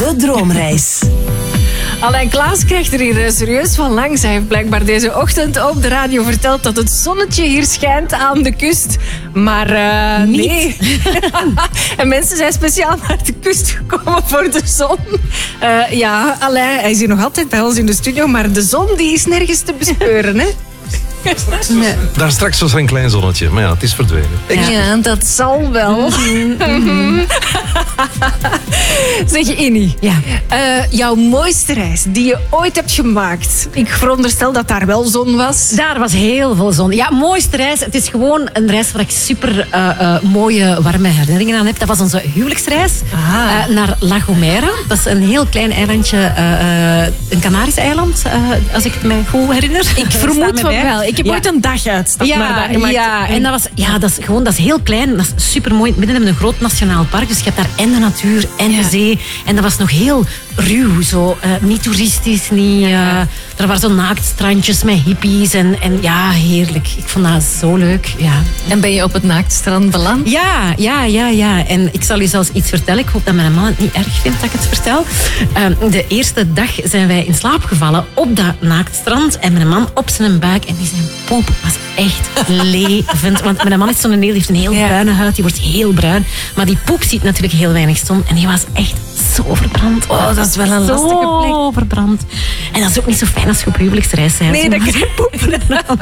De Droomreis. Alain Klaas krijgt er hier serieus van langs. Hij heeft blijkbaar deze ochtend op de radio verteld dat het zonnetje hier schijnt aan de kust. Maar nee. En mensen zijn speciaal naar de kust gekomen voor de zon. Ja, Alain, hij is hier nog altijd bij ons in de studio, maar de zon die is nergens te bespeuren, hè? Nee. Daar straks was er een klein zonnetje, maar ja, het is verdwenen. Ja, dat zal wel. Zeg je, Innie, jouw mooiste reis die je ooit hebt gemaakt. Ik veronderstel dat daar wel zon was. Daar was heel veel zon. Ja, mooiste reis. Het is gewoon een reis waar ik super mooie, warme herinneringen aan heb. Dat was onze huwelijksreis naar La Gomera. Dat is een heel klein eilandje, een Canarisch eiland, als ik het me goed herinner. Ik vermoed van wel. Ik heb ooit een dag uitstap naar daar gemaakt. Ja, en dat is heel klein. Dat is super mooi. Midden in een groot nationaal park. Dus je hebt daar en de natuur en de zee. En dat was nog heel ruw. Zo, niet toeristisch, niet... er waren zo naaktstrandjes met hippies. En ja, heerlijk. Ik vond dat zo leuk. Ja. En ben je op het naaktstrand beland? Ja. En ik zal je zelfs iets vertellen. Ik hoop dat mijn man het niet erg vindt dat ik het vertel. De eerste dag zijn wij in slaap gevallen op dat naaktstrand. En mijn man op zijn buik. En die zijn poep was echt levend. Want mijn man heeft zo'n heel, heeft een heel bruine huid. Die wordt heel bruin. Maar die poep ziet natuurlijk heel weinig zon. En die was echt zo verbrand. Oh, dat is wel een lastige plek. Zo verbrand. En dat is ook niet zo fijn als je op huwelijksreis bent. Nee, dat krijg je poep.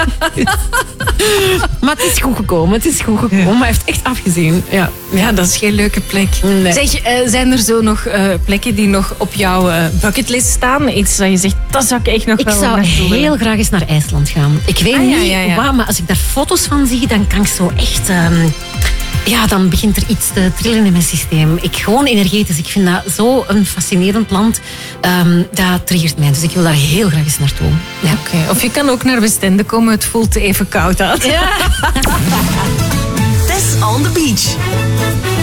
Maar het is goed gekomen. Maar hij heeft echt afgezien. Ja, dat is geen leuke plek. Nee. Zeg, zijn er zo nog plekken die nog op jouw bucketlist staan? Iets dat je zegt, dat zou ik echt nog wel naartoe willen. Ik zou heel graag eens naar IJsland gaan. Ik weet niet waar, maar als ik daar foto's van zie, dan kan ik zo echt... dan begint er iets te trillen in mijn systeem. Gewoon energetisch. Ik vind dat zo een fascinerend land. Dat triggert mij. Dus ik wil daar heel graag eens naartoe. Ja. Oké. Of je kan ook naar Westende komen. Het voelt even koud uit. Tess on the beach.